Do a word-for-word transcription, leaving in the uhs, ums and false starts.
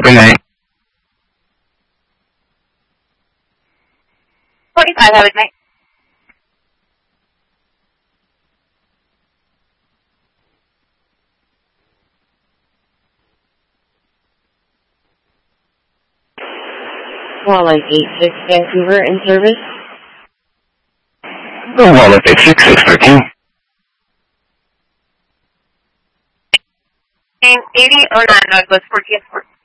Good night. forty-five, have a good night. Walleye eight six Vancouver in service. Oh, Walleye eight six, six thirteen. eighty or nine, Northwest fourteen.